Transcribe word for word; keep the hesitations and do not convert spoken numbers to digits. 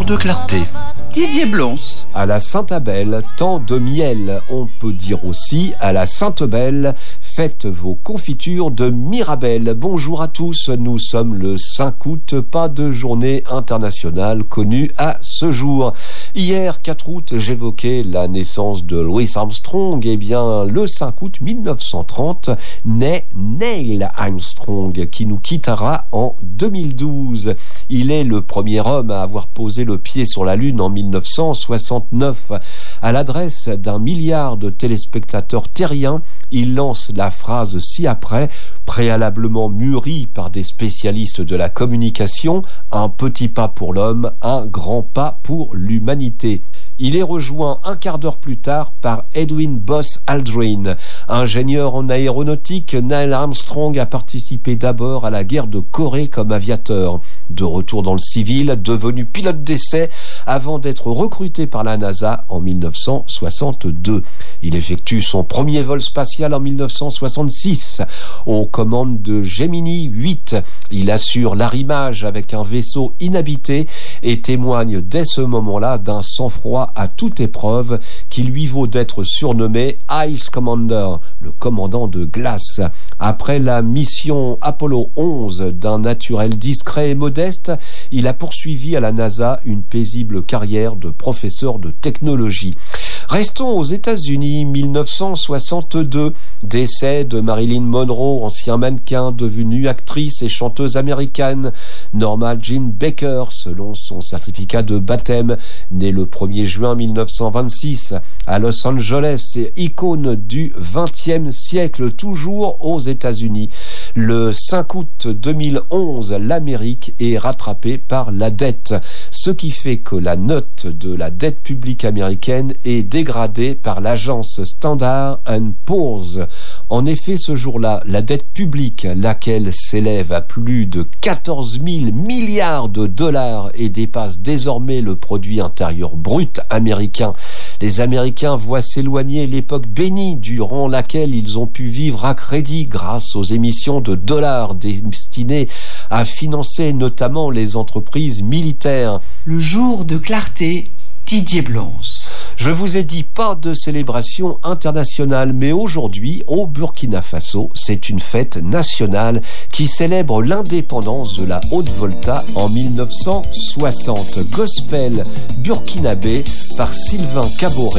jour de clarté. Didier Blons. À la Sainte-Abelle, temps de miel. On peut dire aussi à la Sainte-Belle, faites vos confitures de Mirabelle. Bonjour à tous, nous sommes le cinq août, pas de journée internationale connue à ce jour. Hier, quatre août, j'évoquais la naissance de Louis Armstrong. Eh bien, le cinq août mille neuf cent trente, naît Neil Armstrong, qui nous quittera en deux mille douze. Il est le premier homme à avoir posé le pied sur la Lune en mille neuf cent soixante-neuf. À l'adresse d'un milliard de téléspectateurs terriens, il lance la phrase ci-après, préalablement mûrie par des spécialistes de la communication: un petit pas pour l'homme, un grand pas pour l'humanité. Il est rejoint un quart d'heure plus tard par Edwin Buzz Aldrin. Ingénieur en aéronautique, Neil Armstrong a participé d'abord à la guerre de Corée comme aviateur. De retour dans le civil, devenu pilote d'essai avant d'être recruté par la NASA en mille neuf cent soixante-deux. Il effectue son premier vol spatial en mille neuf cent soixante-six aux commandes de Gemini huit. Il assure l'arrimage avec un vaisseau inhabité et témoigne dès ce moment-là d'un sang-froid à toute épreuve qui lui vaut d'être surnommé Ice Commander, le commandant de glace. Après la mission Apollo onze, d'un naturel discret et modeste, il a poursuivi à la NASA une paisible carrière de professeur de technologie. Restons aux États-Unis, mille neuf cent soixante-deux, décès de Marilyn Monroe, ancien mannequin devenue actrice et chanteuse américaine. Norma Jean Baker, selon son certificat de baptême, née le premier juin mille neuf cent vingt-six à Los Angeles, icône du vingtième siècle, toujours aux États-Unis. Le cinq août deux mille onze, l'Amérique est rattrapée par la dette, ce qui fait que la note de la dette publique américaine est dégradée par l'agence Standard and Poor's. En effet, ce jour-là, la dette publique, laquelle s'élève à plus de quatorze mille milliards de dollars et dépasse désormais le produit intérieur brut américain. Les Américains voient s'éloigner l'époque bénie durant laquelle ils ont pu vivre à crédit grâce aux émissions de dollars destinées à financer notamment les entreprises militaires. Le jour de clarté, Didier Blons. Je vous ai dit pas de célébration internationale, mais aujourd'hui, au Burkina Faso, c'est une fête nationale qui célèbre l'indépendance de la Haute-Volta en mille neuf cent soixante. Gospel burkinabé par Sylvain Caboret.